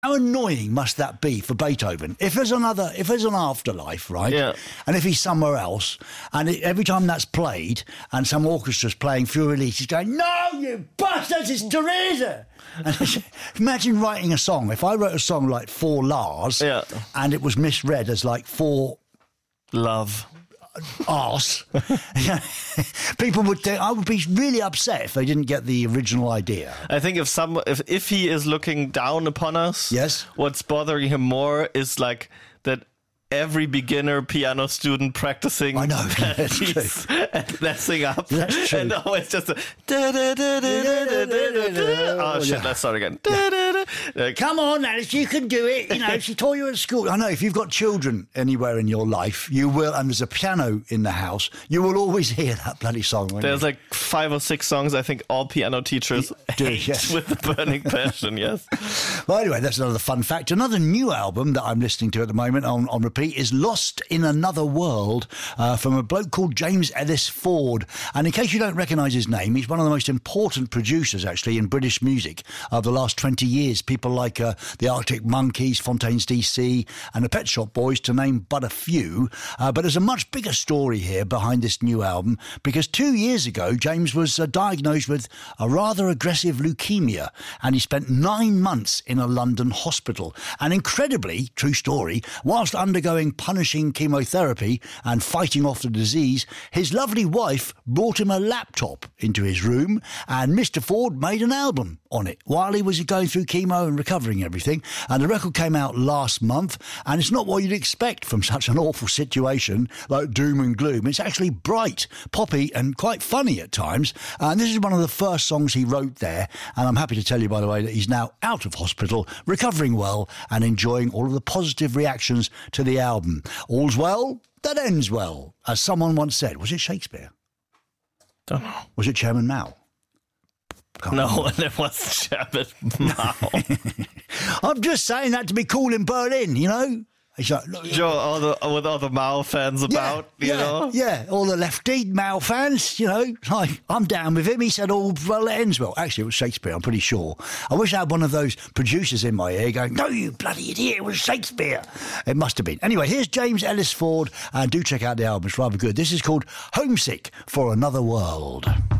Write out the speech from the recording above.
How annoying must that be for Beethoven? If there's an afterlife, right? Yeah. And if he's somewhere else, and every time that's played, and some orchestra's playing Fury Release, he's going, "No, you bastards, it's Teresa!" And imagine writing a song. If I wrote a song like For Lars, and it was misread as like For Love. Arse, people would think, I would be really upset if they didn't get the original idea. I think if he is looking down upon us, yes, what's bothering him more is like that every beginner piano student practicing I know piece and messing up. That's true. And always just oh shit, let's start again. Come on, Alice, you can do it. You know, she taught you at school. I know, if you've got children anywhere in your life, you will, and there's a piano in the house, you will always hear that bloody song. There's like 5 or 6 songs I think all piano teachers hate with the burning passion, yes. Well, anyway, that's another fun fact. Another new album that I'm listening to at the moment on repeat is Lost in Another World from a bloke called James Ellis Ford. And in case you don't recognise his name, he's one of the most important producers, actually, in British music of the last 20 years. People like the Arctic Monkeys, Fontaines DC and the Pet Shop Boys, to name but a few. But there's a much bigger story here behind this new album, because 2 years ago, James was diagnosed with a rather aggressive leukemia, and he spent 9 months in a London hospital. And incredibly, true story, whilst undergoing punishing chemotherapy and fighting off the disease, his lovely wife brought him a laptop into his room, and Mr. Ford made an album on it while he was going through chemo and recovering everything. And the record came out last month, and it's not what you'd expect from such an awful situation like doom and gloom. It's actually bright, poppy and quite funny at times, and this is one of the first songs he wrote there. And I'm happy to tell you, by the way, that he's now out of hospital, recovering well and enjoying all of the positive reactions to the album. All's well that ends well, as someone once said. Was it Shakespeare? Don't know. Was it Chairman Mao? No, it wasn't Chairman Mao. I'm just saying that to be cool in Berlin, you know? He's like, sure, with all the Mao fans about, you know? Yeah, all the lefty Mao fans, you know. Like, I'm down with him. He said, "Oh, well, it ends well." Actually, it was Shakespeare, I'm pretty sure. I wish I had one of those producers in my ear going, "No, you bloody idiot, it was Shakespeare." It must have been. Anyway, here's James Ellis Ford, and do check out the album. It's rather good. This is called Homesick for Another World.